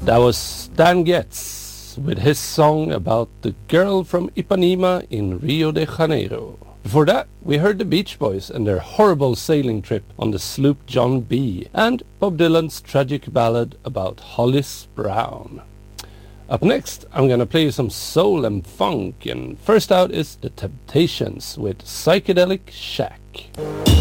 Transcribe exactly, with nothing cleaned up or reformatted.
That was Stan Getz with his song about the girl from Ipanema in Rio de Janeiro. Before that, we heard the Beach Boys and their horrible sailing trip on the sloop John B. and Bob Dylan's tragic ballad about Hollis Brown. Up next, I'm gonna play you some soul and funk, and first out is The Temptations with Psychedelic Shack.